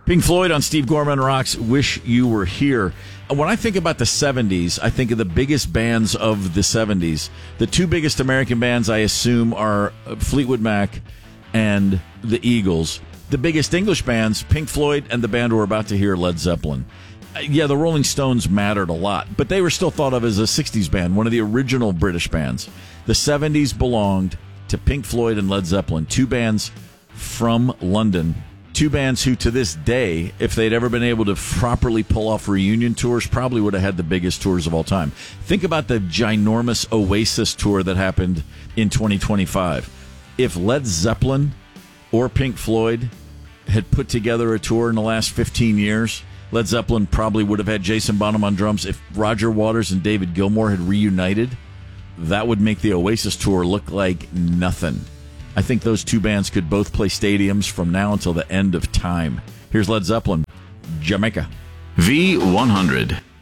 Pink Floyd on Steve Gorman Rocks, Wish You Were Here. When I think about the 70s, I think of the biggest bands of the 70s. The two biggest American bands, I assume, are Fleetwood Mac and the Eagles. The biggest English bands, Pink Floyd and the band we're about to hear, Led Zeppelin. Yeah, the Rolling Stones mattered a lot, but they were still thought of as a 60s band, one of the original British bands. The 70s belonged to Pink Floyd and Led Zeppelin, two bands from London. Two bands who, to this day, if they'd ever been able to properly pull off reunion tours, probably would have had the biggest tours of all time. Think about the ginormous Oasis tour that happened in 2025. If Led Zeppelin or Pink Floyd had put together a tour in the last 15 years, Led Zeppelin probably would have had Jason Bonham on drums. If Roger Waters and David Gilmour had reunited, that would make the Oasis tour look like nothing. I think those two bands could both play stadiums from now until the end of time. Here's Led Zeppelin, Jamaica. V100.